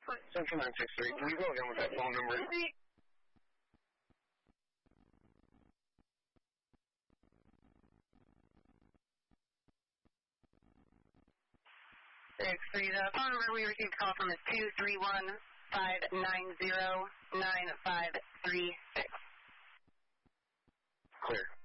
Central 963. Can you go again with that phone number? 6-3, the phone number we received a call from is 231-590-9536. Clear.